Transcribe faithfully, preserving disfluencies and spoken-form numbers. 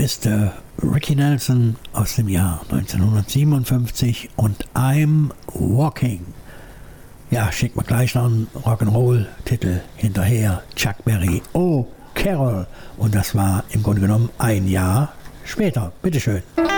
Mister Ricky Nelson aus dem Jahr neunzehnhundertsiebenundfünfzig und I'm Walking. Ja, schickt mir gleich noch einen Rock'n'Roll-Titel hinterher. Chuck Berry, Oh Carol. Und das war im Grunde genommen ein Jahr später. Bitteschön.